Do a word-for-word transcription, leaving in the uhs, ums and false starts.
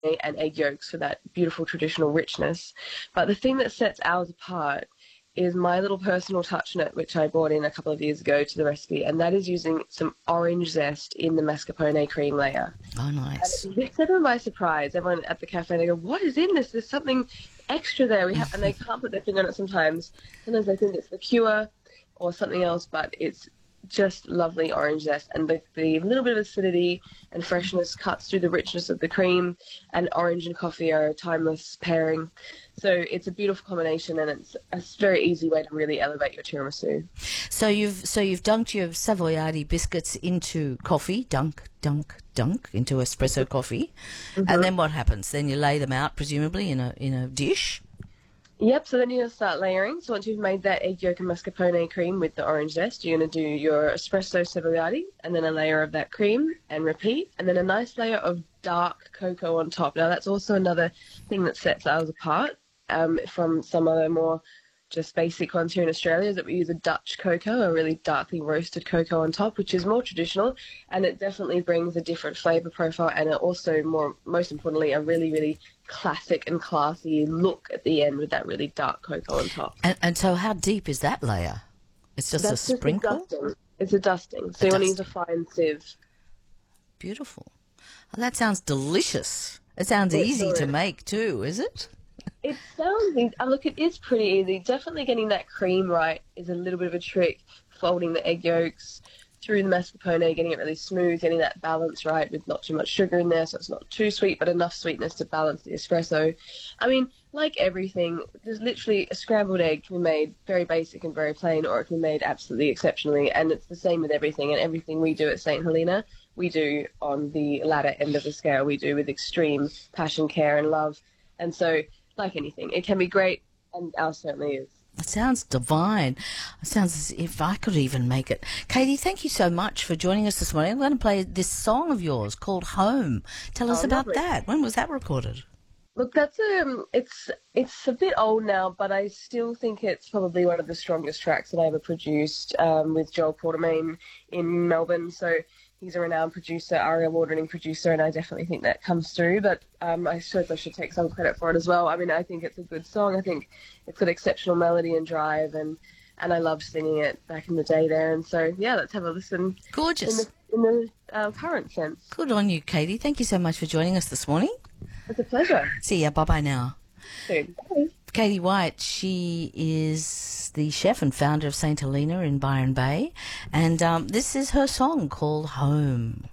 and egg yolks for that beautiful traditional richness. But the thing that sets ours apart is my little personal touch in it, which I brought in a couple of years ago to the recipe, and that is using some orange zest in the mascarpone cream layer. Oh, nice. And it took everyone by surprise. Everyone at the cafe, they go, "What is in this? There's something extra there." We have, and they can't put their finger on it sometimes. Sometimes they think it's liqueur or something else, but it's just lovely orange zest, and the, the little bit of acidity and freshness cuts through the richness of the cream, and orange and coffee are a timeless pairing. So it's a beautiful combination, and it's a very easy way to really elevate your tiramisu. So you've so you've dunked your Savoiardi biscuits into coffee, dunk, dunk, dunk into espresso coffee, Mm-hmm. and then what happens? Then you lay them out, presumably in a in a dish. Yep, so then you're going to start layering. So once you've made that egg yolk and mascarpone cream with the orange zest, you're going to do your espresso savoiardi, and then a layer of that cream, and repeat, and then a nice layer of dark cocoa on top. Now, that's also another thing that sets ours apart um, from some other more just basic ones here in Australia, is that we use a Dutch cocoa, a really darkly roasted cocoa on top, which is more traditional, and it definitely brings a different flavour profile, and it also, more most importantly, a really, really classic and classy look at the end with that really dark cocoa on top. And, and so how deep is that layer? It's just That's a just sprinkle? a dusting. It's a dusting. So A you want to use a dusting. fine sieve. Beautiful. Well, that sounds delicious. It sounds It easy to does. make too, is it? It sounds easy. Uh, Look, it is pretty easy. Definitely getting that cream right is a little bit of a trick. Folding the egg yolks through the mascarpone, getting it really smooth, getting that balance right with not too much sugar in there, so it's not too sweet, but enough sweetness to balance the espresso. I mean, like everything, there's literally a scrambled egg can be made very basic and very plain, or it can be made absolutely exceptionally, and it's the same with everything. And everything we do at Saint Helena, we do on the latter end of the scale. We do with extreme passion, care, and love. And so, like anything, it can be great, and ours certainly is. It sounds divine. It sounds as if I could even make it. Katie, thank you so much for joining us this morning. I'm going to play this song of yours called Home. Tell us Oh, about lovely. that. When was that recorded? Look, that's um, it's it's a bit old now, but I still think it's probably one of the strongest tracks that I ever produced um, with Joel Quartermain in Melbourne. So he's a renowned producer, ARIA award-winning producer, and I definitely think that comes through. But um, I suppose I should take some credit for it as well. I mean, I think it's a good song. I think it's got exceptional melody and drive, and and I loved singing it back in the day there. And so yeah, let's have a listen in Gorgeous. the in the uh, current sense. Good on you, Katie. Thank you so much for joining us this morning. It's a pleasure. See ya. Bye-bye now. Soon. Bye. Katie White, she is the chef and founder of Saint Helena in Byron Bay, and um, this is her song called Home.